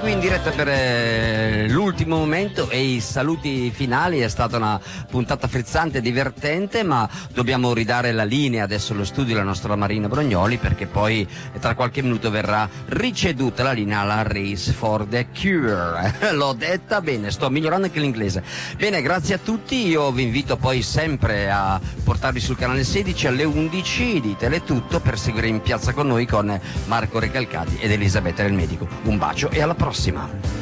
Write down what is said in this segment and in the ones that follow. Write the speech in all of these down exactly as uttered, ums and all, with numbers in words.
qui in diretta per eh, l'ultimo momento e i saluti finali. È stata una puntata frizzante e divertente, ma dobbiamo ridare la linea adesso allo studio alla nostra Marina Brognoli, perché poi tra qualche minuto verrà ricevuta la linea alla Race for the Cure. L'ho detta bene, sto migliorando anche l'inglese. Bene, grazie a tutti, io vi invito poi sempre a portarvi sul canale sedici alle undici di Teletutto per seguire In Piazza con noi con Marco Recalcati ed Elisabetta Del Medico. Un bacio e alla prossima.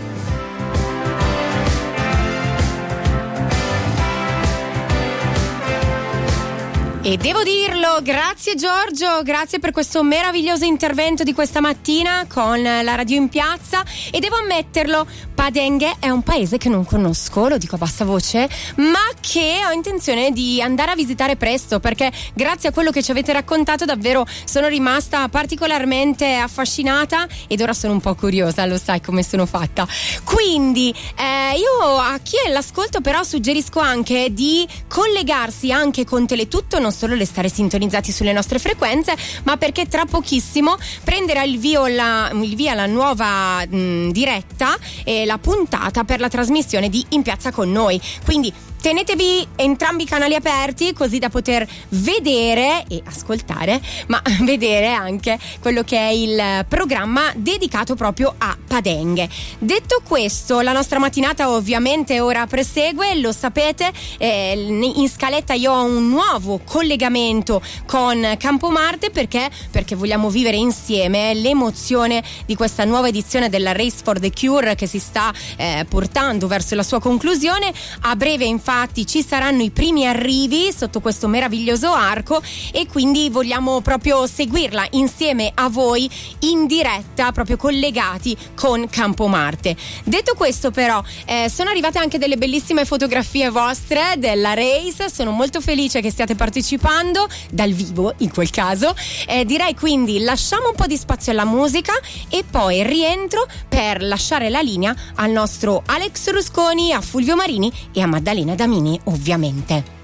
E devo dirlo, grazie Giorgio, grazie per questo meraviglioso intervento di questa mattina con la Radio in Piazza. E devo ammetterlo, Padenghe è un paese che non conosco, lo dico a bassa voce, ma che ho intenzione di andare a visitare presto, perché grazie a quello che ci avete raccontato davvero sono rimasta particolarmente affascinata ed ora sono un po' curiosa, lo sai come sono fatta. Quindi eh, io a chi è l'ascolto però suggerisco anche di collegarsi anche con Teletutto, non solo restare sintonizzati sulle nostre frequenze, ma perché tra pochissimo prenderà il via la, il via la nuova mh, diretta e la puntata per la trasmissione di In Piazza con noi. Quindi tenetevi entrambi i canali aperti così da poter vedere e ascoltare, ma vedere anche quello che è il programma dedicato proprio a Padenghe. Detto questo, la nostra mattinata ovviamente ora prosegue, lo sapete, eh, in scaletta io ho un nuovo collegamento con Campomarte, perché perché vogliamo vivere insieme l'emozione di questa nuova edizione della Race for the Cure che si sta eh, portando verso la sua conclusione. A breve infatti Infatti ci saranno i primi arrivi sotto questo meraviglioso arco e quindi vogliamo proprio seguirla insieme a voi in diretta, proprio collegati con Campomarte. Detto questo però eh, sono arrivate anche delle bellissime fotografie vostre della race, sono molto felice che stiate partecipando dal vivo in quel caso. Eh, direi quindi lasciamo un po' di spazio alla musica e poi rientro per lasciare la linea al nostro Alex Rusconi, a Fulvio Marini e a Maddalena Damini ovviamente.